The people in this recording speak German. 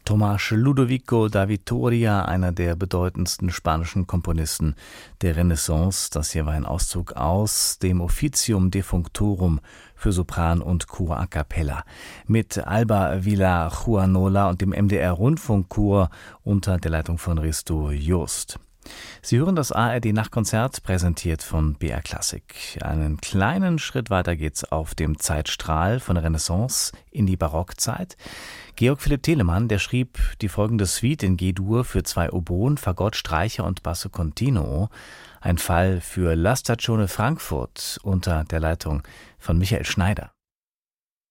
Tomás Ludovico da Vittoria, einer der bedeutendsten spanischen Komponisten der Renaissance. Das hier war ein Auszug aus dem Officium Defunctorum für Sopran und Chor a cappella mit Alba Villajuanola und dem MDR-Rundfunkchor unter der Leitung von Risto Just. Sie hören das ARD-Nachtkonzert, präsentiert von BR Klassik. Einen kleinen Schritt weiter geht's auf dem Zeitstrahl von der Renaissance in die Barockzeit. Georg Philipp Telemann, der schrieb die folgende Suite in G-Dur für 2 Oboen, Fagott, Streicher und Basso Continuo. Ein Fall für La Stazione Frankfurt unter der Leitung von Michael Schneider.